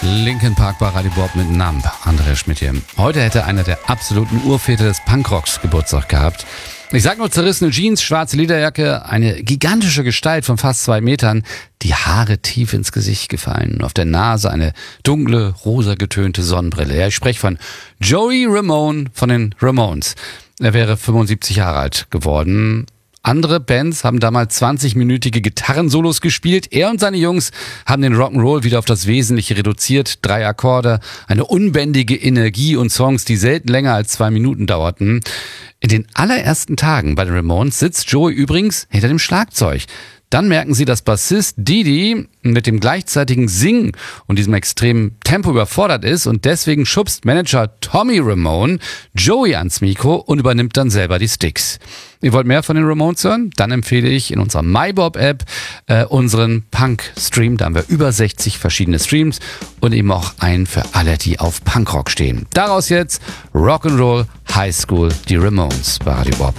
Linkin Park bei Radio Bob mit Numb, Andreas Schmidt hier. Heute hätte einer der absoluten Urväter des Punkrocks Geburtstag gehabt. Ich sag nur zerrissene Jeans, schwarze Lederjacke, eine gigantische Gestalt von fast 2 Metern, die Haare tief ins Gesicht gefallen, auf der Nase eine dunkle, rosa getönte Sonnenbrille. Ja, ich spreche von Joey Ramone von den Ramones. Er wäre 75 Jahre alt geworden. Andere Bands haben damals 20-minütige Gitarrensolos gespielt. Er und seine Jungs haben den Rock'n'Roll wieder auf das Wesentliche reduziert. 3 Akkorde, eine unbändige Energie und Songs, die selten länger als 2 Minuten dauerten. In den allerersten Tagen bei den Ramones sitzt Joey übrigens hinter dem Schlagzeug. Dann merken sie, dass Bassist Didi mit dem gleichzeitigen Singen und diesem extremen Tempo überfordert ist und deswegen schubst Manager Tommy Ramone Joey ans Mikro und übernimmt dann selber die Sticks. Ihr wollt mehr von den Ramones hören? Dann empfehle ich in unserer MyBob-App unseren Punk-Stream. Da haben wir über 60 verschiedene Streams und eben auch einen für alle, die auf Punkrock stehen. Daraus jetzt Rock'n'Roll High School, die Ramones bei Radio Bob.